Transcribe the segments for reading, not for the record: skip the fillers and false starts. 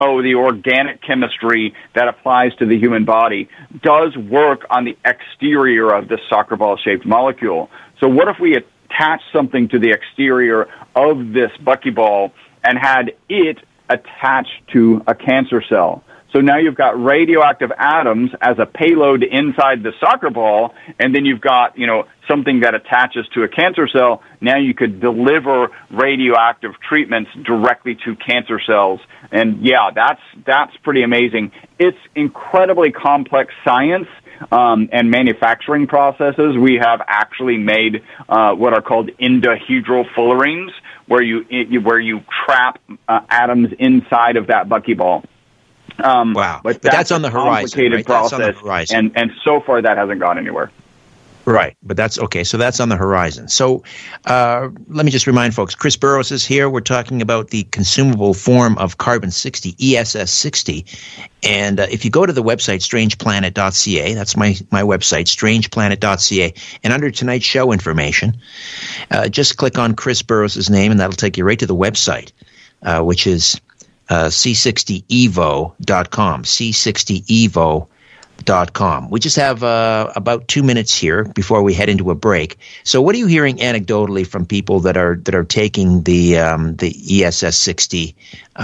the organic chemistry that applies to the human body does work on the exterior of this soccer ball-shaped molecule. So what if we attach something to the exterior of this buckyball and had it attached to a cancer cell? So now you've got radioactive atoms as a payload inside the soccer ball, and then you've got, something that attaches to a cancer cell. Now you could deliver radioactive treatments directly to cancer cells. And yeah, that's pretty amazing. It's incredibly complex science. And manufacturing processes. We have actually made what are called endahedral fullerenes, where you trap atoms inside of that buckyball. Wow! But that's on the horizon, right? Process, that's on the horizon. And so far that hasn't gone anywhere. Right, but that's okay. So that's on the horizon. So let me just remind folks, Chris Burrows is here. We're talking about the consumable form of carbon-60, ESS60. And if you go to the website, strangeplanet.ca, that's my website, strangeplanet.ca, and under tonight's show information, just click on Chris Burrows' name, and that'll take you right to the website, which is c60evo.com, c60evo.com. We just have about 2 minutes here before we head into a break. So, what are you hearing anecdotally from people that are taking the ESS60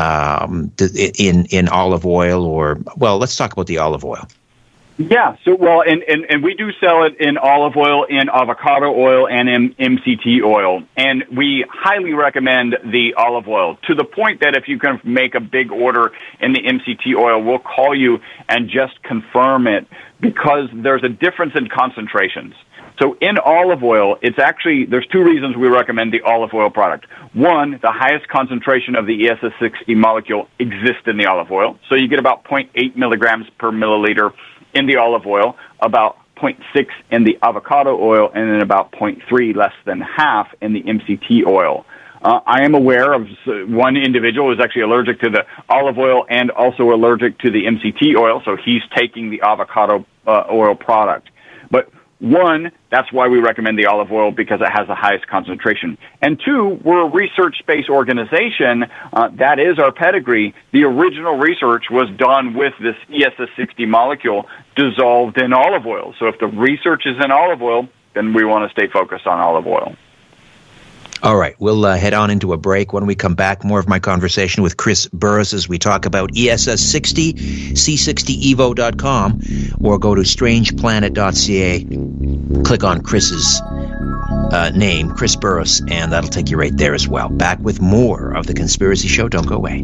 in olive oil, or let's talk about the olive oil. Yeah, so and we do sell it in olive oil, in avocado oil, and in MCT oil, and we highly recommend the olive oil, to the point that if you can make a big order in the MCT oil, we'll call you and just confirm it, because there's a difference in concentrations. So in olive oil, there's two reasons we recommend the olive oil product. One, the highest concentration of the ESS60 molecule exists in the olive oil, so you get about 0.8 milligrams per milliliter in the olive oil, about 0.6 in the avocado oil, and then about 0.3, less than half, in the MCT oil. I am aware of one individual who's actually allergic to the olive oil and also allergic to the MCT oil, so he's taking the avocado oil product. But one, that's why we recommend the olive oil, because it has the highest concentration. And two, we're a research-based organization. That is our pedigree. The original research was done with this ESS60 molecule dissolved in olive oil. So if the research is in olive oil, then we want to stay focused on olive oil. All right, we'll head on into a break. When we come back, more of my conversation with Chris Burrows as we talk about ESS60, c60evo.com, or go to strangeplanet.ca, click on Chris's name, Chris Burrows, and that'll take you right there as well. Back with more of The Conspiracy Show. Don't go away.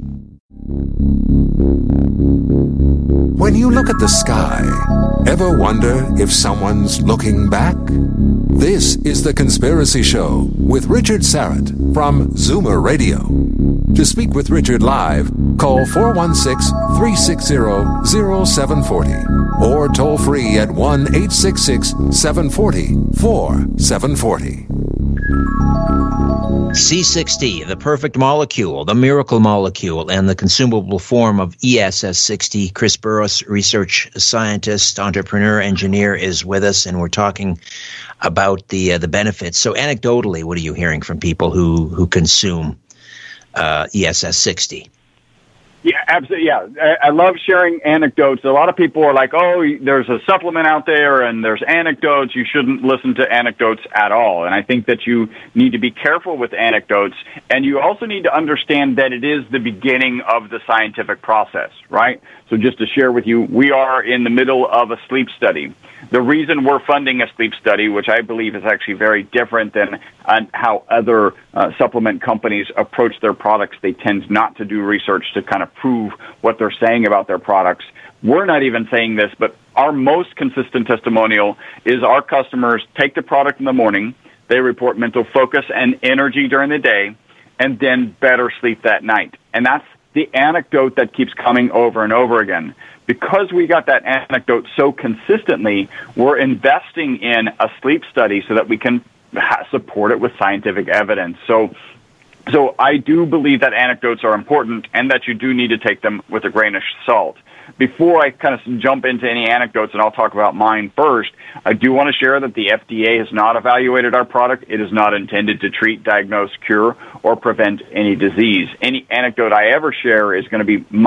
When you look at the sky, ever wonder if someone's looking back? This is The Conspiracy Show with Richard Syrett from Zoomer Radio. To speak with Richard live, call 416-360-0740 or toll free at 1-866-740-4740. C60, the perfect molecule, the miracle molecule, and the consumable form of ESS60. Chris Burrows, research scientist, entrepreneur, engineer, is with us, and we're talking about the benefits. So anecdotally, what are you hearing from people who consume ESS60? Yeah, absolutely. Yeah, I love sharing anecdotes. A lot of people are like, "Oh, there's a supplement out there, and there's anecdotes. You shouldn't listen to anecdotes at all." And I think that you need to be careful with anecdotes, and you also need to understand that it is the beginning of the scientific process, right? So just to share with you, we are in the middle of a sleep study. The reason we're funding a sleep study, which I believe is actually very different than how other supplement companies approach their products, they tend not to do research to kind of prove what they're saying about their products. We're not even saying this, but our most consistent testimonial is our customers take the product in the morning, they report mental focus and energy during the day, and then better sleep that night. And that's the anecdote that keeps coming over and over again. Because we got that anecdote so consistently, we're investing in a sleep study so that we can support it with scientific evidence. So So I do believe that anecdotes are important and that you do need to take them with a grain of salt. Before I kind of jump into any anecdotes, and I'll talk about mine first, I do want to share that the FDA has not evaluated our product. It is not intended to treat, diagnose, cure, or prevent any disease. Any anecdote I ever share is going to be